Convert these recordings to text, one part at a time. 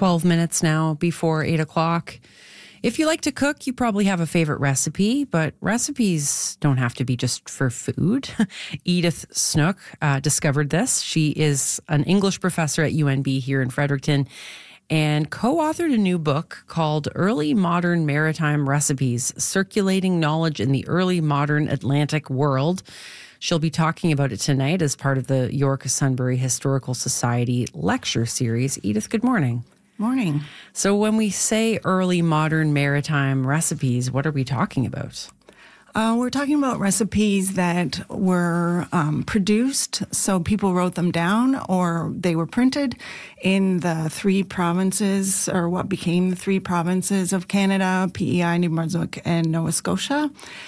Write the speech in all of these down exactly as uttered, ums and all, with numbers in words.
twelve minutes now before eight o'clock. If you like to cook, you probably have a favorite recipe, but recipes don't have to be just for food. Edith Snook uh, discovered this. She is an English professor at U N B here in Fredericton and co-authored a new book called Early Modern Maritime Recipes, Circulating Knowledge in the Early Modern Atlantic World. She'll be talking about it tonight as part of the York Sunbury Historical Society lecture series. Edith, good morning. Morning. So when we say early modern maritime recipes, what are we talking about? Uh, we're talking about recipes that were um, produced, so people wrote them down, or they were printed in the three provinces, or what became the three provinces of Canada, P E I, New Brunswick, and Nova Scotia,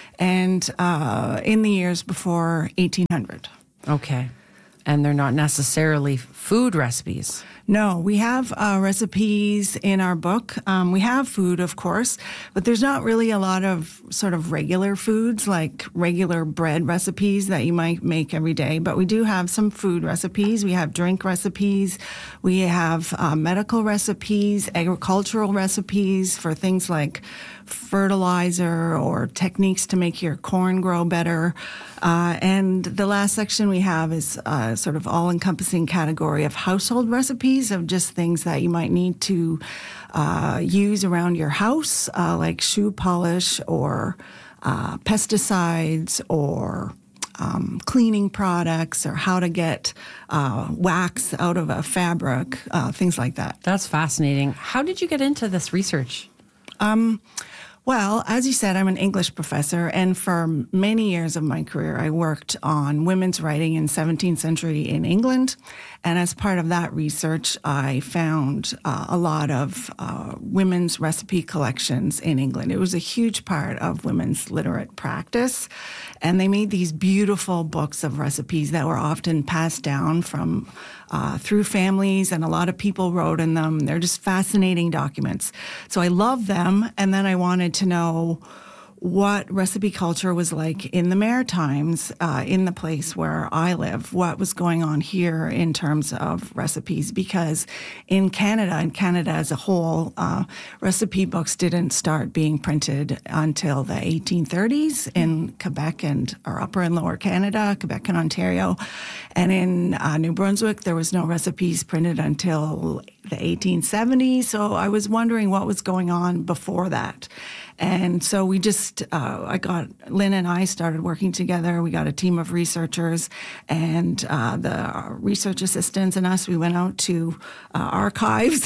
and uh, in the years before eighteen hundred. Okay. And they're not necessarily food recipes. No, we have uh, recipes in our book. Um, we have food, of course, but there's not really a lot of sort of regular foods, like regular bread recipes that you might make every day. But we do have some food recipes. We have drink recipes. We have uh, medical recipes, agricultural recipes for things like fertilizer or techniques to make your corn grow better. Uh, and the last section we have is a sort of all-encompassing category of household recipes of just things that you might need to uh, use around your house, uh, like shoe polish or uh, pesticides or um, cleaning products, or how to get uh, wax out of a fabric, uh, things like that. That's fascinating. How did you get into this research? Um, Well, as you said, I'm an English professor, and for many years of my career, I worked on women's writing in seventeenth century in England. And as part of that research, I found uh, a lot of uh, women's recipe collections in England. It was a huge part of women's literate practice. And they made these beautiful books of recipes that were often passed down from uh, through families, and a lot of people wrote in them. They're just fascinating documents. So I loved them, and then I wanted to know what recipe culture was like in the Maritimes, uh, in the place where I live, what was going on here in terms of recipes. Because in Canada, and Canada as a whole, uh, recipe books didn't start being printed until the eighteen thirties in Quebec and or Upper and Lower Canada, Quebec and Ontario. And in uh, New Brunswick, there was no recipes printed until the eighteen seventies. So I was wondering what was going on before that. And so we just, uh, I got, Lynn and I started working together. We got a team of researchers, and uh, the research assistants and us, we went out to uh, archives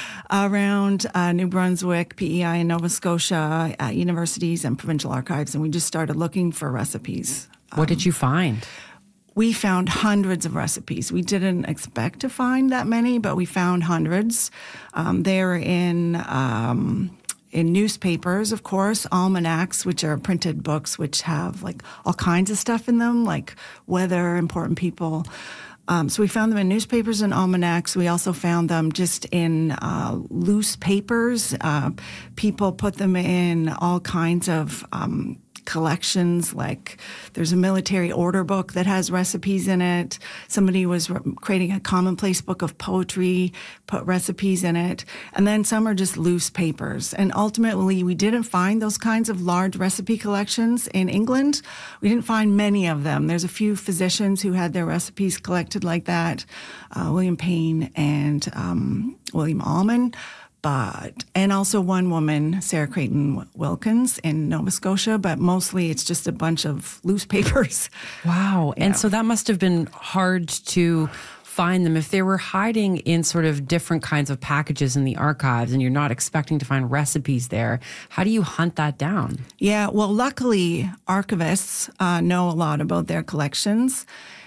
around uh, New Brunswick, P E I, and Nova Scotia, uh, universities and provincial archives, and we just started looking for recipes. What did you find? We found hundreds of recipes. We didn't expect to find that many, but we found hundreds. Um, they're in... Um, In newspapers, of course, almanacs, which are printed books, which have like all kinds of stuff in them, like weather, important people. Um, so we found them in newspapers and almanacs. We also found them just in uh, loose papers. Uh, people put them in all kinds of um, collections, like there's a military order book that has recipes in it. Somebody was re- creating a commonplace book of poetry, put recipes in it. And then some are just loose papers. And ultimately, we didn't find those kinds of large recipe collections in England. We didn't find many of them. There's a few physicians who had their recipes collected like that, uh, William Payne and um, William Allman. But, and also one woman, Sarah Creighton Wilkins in Nova Scotia, but mostly it's just a bunch of loose papers. Wow. Yeah. And so that must have been hard to find them if they were hiding in sort of different kinds of packages in the archives and you're not expecting to find recipes there. How do you hunt that down? Yeah, well, luckily archivists uh, know a lot about their collections.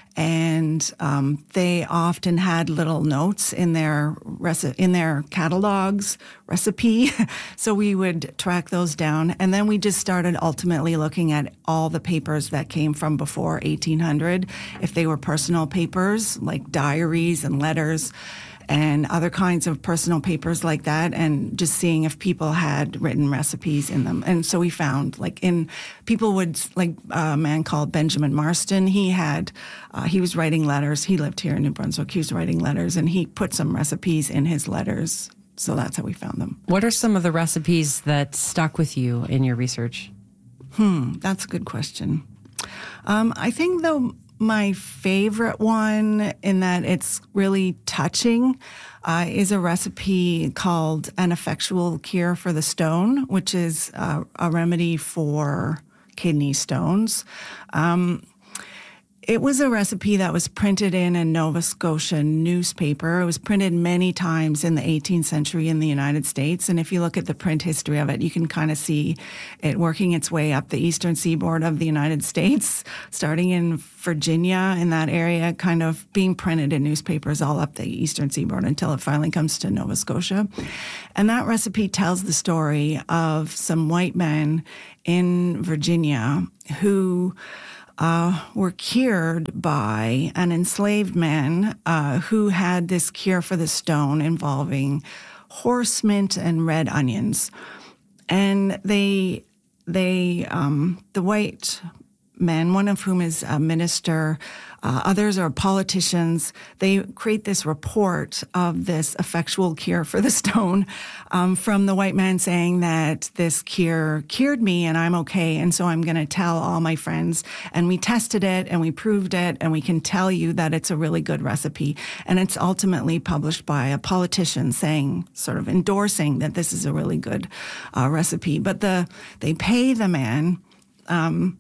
And um, they often had little notes in their reci- in their catalogs, recipe. So we would track those down. And then we just started ultimately looking at all the papers that came from before eighteen hundred, if they were personal papers like diaries and letters and other kinds of personal papers like that, and just seeing if people had written recipes in them. And so we found, like, in people would, like a man called Benjamin Marston, he had, uh, he was writing letters. He lived here in New Brunswick. He was writing letters, and he put some recipes in his letters. So that's how we found them. What are some of the recipes that stuck with you in your research? Hmm, that's a good question. Um, I think, though, my favorite one, in that it's really touching, uh, is a recipe called An Effectual Cure for the Stone, which is uh, a remedy for kidney stones. Um, It was a recipe that was printed in a Nova Scotia newspaper. It was printed many times in the eighteenth century in the United States. And if you look at the print history of it, you can kind of see it working its way up the eastern seaboard of the United States, starting in Virginia, in that area, kind of being printed in newspapers all up the eastern seaboard until it finally comes to Nova Scotia. And that recipe tells the story of some white men in Virginia who Uh, were cured by an enslaved man uh, who had this cure for the stone involving horse mint and red onions. And they, they, um, the white men, one of whom is a minister, uh, others are politicians, they create this report of this effectual cure for the stone um, from the white man saying that this cure cured me and I'm okay, and so I'm going to tell all my friends. And we tested it and we proved it, and we can tell you that it's a really good recipe. And it's ultimately published by a politician saying, sort of endorsing that this is a really good uh, recipe. But the they pay the man... Um,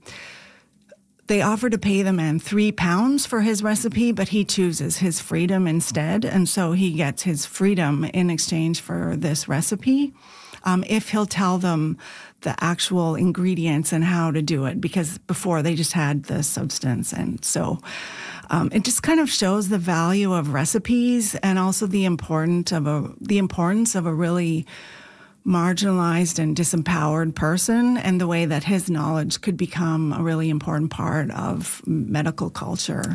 They offer to pay the man three pounds for his recipe, but he chooses his freedom instead. And so he gets his freedom in exchange for this recipe, um, if he'll tell them the actual ingredients and how to do it, because before they just had the substance. And so um, it just kind of shows the value of recipes and also the importance of a, the importance of a really marginalized and disempowered person, and the way that his knowledge could become a really important part of medical culture.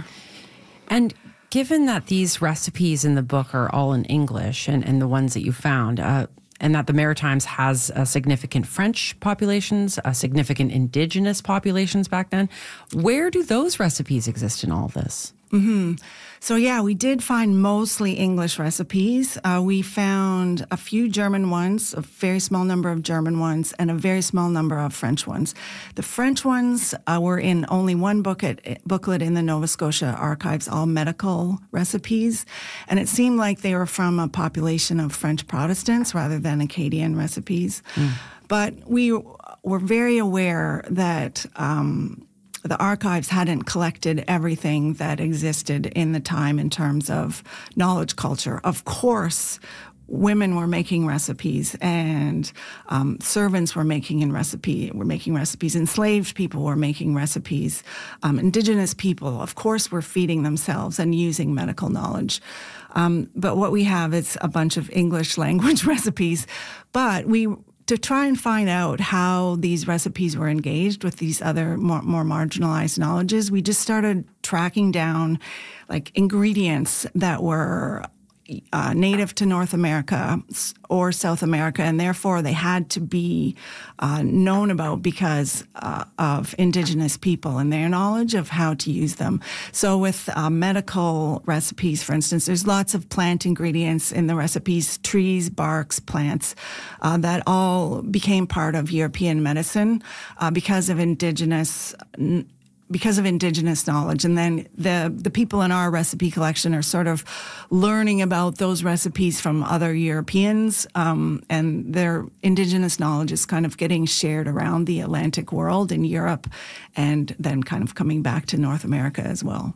And given that these recipes in the book are all in English, and, and the ones that you found, uh, and that the Maritimes has a significant French populations, a significant Indigenous populations back then, where do those recipes exist in all of this? Mm-hmm. So, yeah, we did find mostly English recipes. Uh, we found a few German ones, a very small number of German ones, and a very small number of French ones. The French ones uh, were in only one booklet, booklet in the Nova Scotia archives, all medical recipes. And it seemed like they were from a population of French Protestants rather than Acadian recipes. Mm. But we were very aware that Um, the archives hadn't collected everything that existed in the time in terms of knowledge culture. Of course, women were making recipes, and um, servants were making in recipe were making recipes. Enslaved people were making recipes. Um, indigenous people, of course, were feeding themselves and using medical knowledge. Um, but what we have is a bunch of English language recipes. But we To try and find out how these recipes were engaged with these other more, more marginalized knowledges, we just started tracking down like ingredients that were uh, native to North America or South America, and therefore they had to be uh, known about because uh, of Indigenous people and their knowledge of how to use them. So with uh, medical recipes, for instance, there's lots of plant ingredients in the recipes, trees, barks, plants, uh, that all became part of European medicine uh, because of Indigenous because of Indigenous knowledge. And then the the people in our recipe collection are sort of learning about those recipes from other Europeans, um, and their Indigenous knowledge is kind of getting shared around the Atlantic world in Europe, and then kind of coming back to North America as well.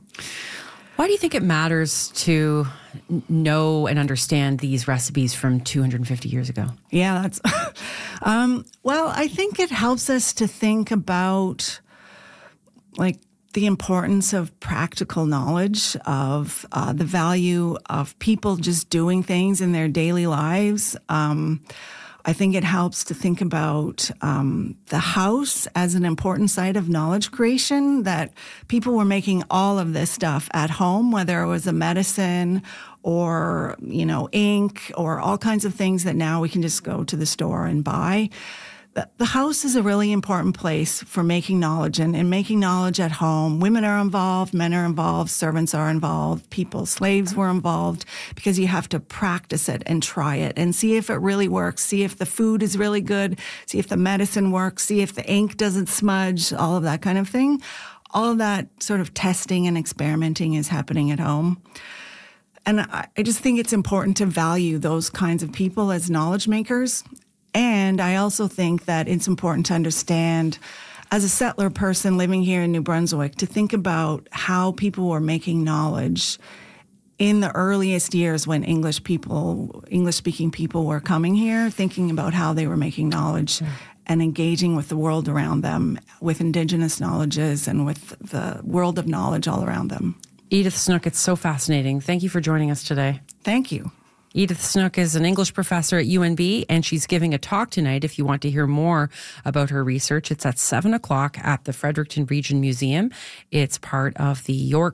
Why do you think it matters to know and understand these recipes from two hundred fifty years ago? Yeah, that's... um, well, I think it helps us to think about like the importance of practical knowledge, of uh, the value of people just doing things in their daily lives. Um, I think it helps to think about um, the house as an important site of knowledge creation, that people were making all of this stuff at home, whether it was a medicine or, you know, ink or all kinds of things that now we can just go to the store and buy. The, the house is a really important place for making knowledge and, and making knowledge at home. Women are involved, men are involved, servants are involved, people, slaves were involved, because you have to practice it and try it and see if it really works, see if the food is really good, see if the medicine works, see if the ink doesn't smudge, all of that kind of thing. All of that sort of testing and experimenting is happening at home. And I, I just think it's important to value those kinds of people as knowledge makers. And I also think that it's important to understand, as a settler person living here in New Brunswick, to think about how people were making knowledge in the earliest years when English people, English-speaking people were coming here, thinking about how they were making knowledge yeah. and engaging with the world around them, with Indigenous knowledges and with the world of knowledge all around them. Edith Snook, it's so fascinating. Thank you for joining us today. Thank you. Edith Snook is an English professor at U N B, and she's giving a talk tonight. If you want to hear more about her research, it's at seven o'clock at the Fredericton Region Museum. It's part of the York